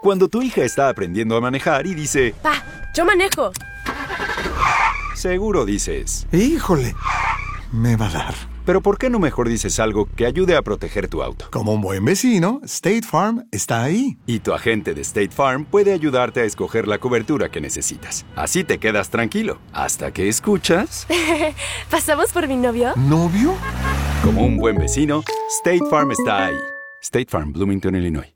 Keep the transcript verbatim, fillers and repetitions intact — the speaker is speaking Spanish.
Cuando tu hija está aprendiendo a manejar y dice, Pa, yo manejo. seguro dices, ¡híjole! Me va a dar. pero ¿por qué no mejor dices algo que ayude a proteger tu auto? Como un buen vecino, State Farm está ahí. Y tu agente de State Farm puede ayudarte a escoger la cobertura que necesitas. Así te quedas tranquilo, hasta que escuchas... ¿Pasamos por mi novio? ¿Novio? Como un buen vecino, State Farm está ahí. State Farm, Bloomington, Illinois.